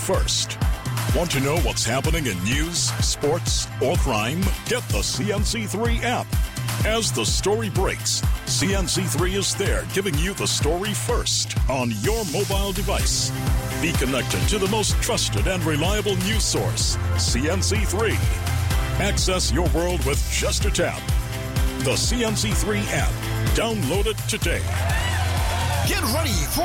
first. Want to know what's happening in news, sports, or crime? Get the CNC3 app. As the story breaks, CNC3 is there giving you the story first on your mobile device. Be connected to the most trusted and reliable news source, CNC3. Access your world with just a tap. The CNC3 app. Download it today. Get ready for